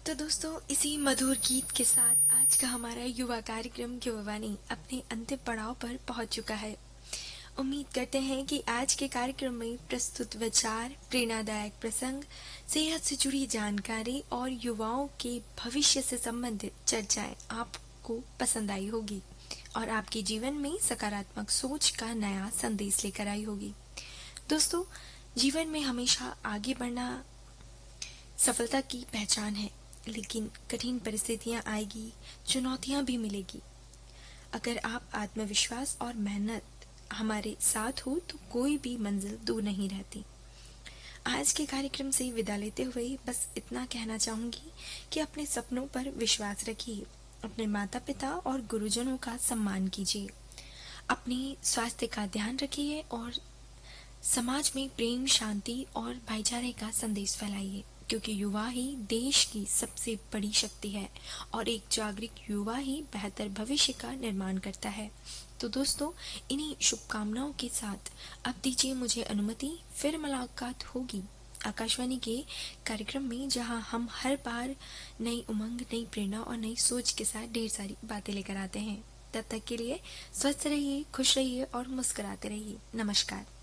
तो दोस्तों, इसी मधुर गीत के साथ आज का हमारा युवा कार्यक्रम युवावाणी अपने अंतिम पड़ाव पर पहुंच चुका है। उम्मीद करते हैं कि आज के कार्यक्रम में प्रस्तुत विचार, प्रेरणादायक प्रसंग, सेहत से जुड़ी जानकारी और युवाओं के भविष्य से संबंधित चर्चाएं आपको पसंद आई होगी और आपके जीवन में सकारात्मक सोच का नया संदेश लेकर आई होगी। दोस्तों, जीवन में हमेशा आगे बढ़ना सफलता की पहचान है, लेकिन कठिन परिस्थितियां आएगी, चुनौतियां भी मिलेगी। अगर आप आत्मविश्वास और मेहनत हमारे साथ हो तो कोई भी मंजिल दूर नहीं रहती। आज के कार्यक्रम से विदा लेते हुए बस इतना कहना चाहूंगी कि अपने सपनों पर विश्वास रखिए, अपने माता पिता और गुरुजनों का सम्मान कीजिए, अपने स्वास्थ्य का ध्यान रखिए और समाज में प्रेम, शांति और भाईचारे का संदेश फैलाइए, क्योंकि युवा ही देश की सबसे बड़ी शक्ति है और एक जागरूक युवा ही बेहतर भविष्य का निर्माण करता है। तो दोस्तों, इन्हीं शुभकामनाओं के साथ अब दीजिए मुझे अनुमति, फिर मुलाकात होगी आकाशवाणी के कार्यक्रम में, जहां हम हर बार नई उमंग, नई प्रेरणा और नई सोच के साथ ढेर सारी बातें लेकर आते हैं। तब तक के लिए स्वस्थ रहिए, खुश रहिए और मुस्कुराते रहिए। नमस्कार।